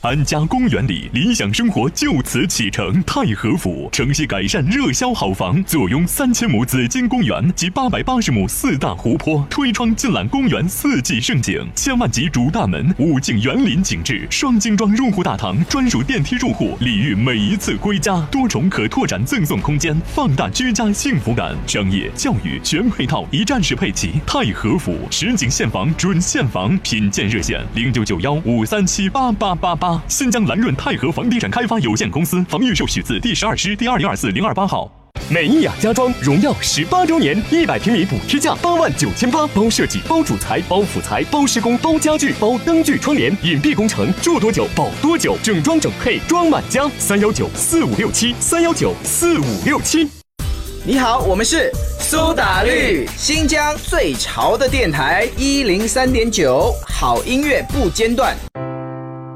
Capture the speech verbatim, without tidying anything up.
安家公园里，理想生活就此启程。太和府城西改善热销好房，坐拥三千亩紫金公园及八百八十亩四大湖泊，推窗尽览公园四季盛景。千万级主大门，物境园林景致，双精装入户大堂，专属电梯入户，礼遇每一次归家。多重可拓展赠送空间，放大居家幸福感。商业、教育全配套，一站式配齐。太和府实景现房准现房，品鉴热线零九九幺五三七八八八八。新疆蓝润太和房地产开发有限公司房预售许字第十二师第二零二四零二八号。 美意雅家装荣耀十八周年，一百平米补贴价八万九千八，包设计、包主材、包辅材、包施工、包家具、包灯具、窗帘，隐蔽工程，住多久保多久，整装整配装满家。三幺九四五六七，三幺九四五六七。 你好，我们是苏打绿，新疆最潮的电台一零三点九，好音乐不间断。